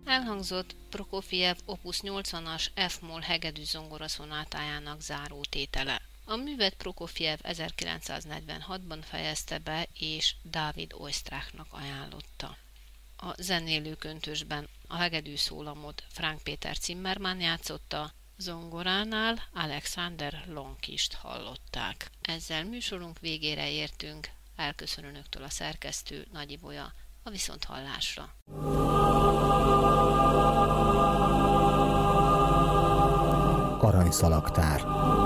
Elhangzott Prokofjev Opus 80-as F-moll hegedű zongoraszonátájának záró tétele. A művet Prokofjev 1946-ban fejezte be, és Dávid Oistrakhnak ajánlotta. A zenélő köntösben a hegedű szólamot Frank Péter Zimmermann játszotta, zongoránál Alexander Lonkist hallották. Ezzel műsorunk végére értünk, elköszön önöktől a szerkesztő Nagy Ibolya, a viszonthallásra. Aranyszalagtár.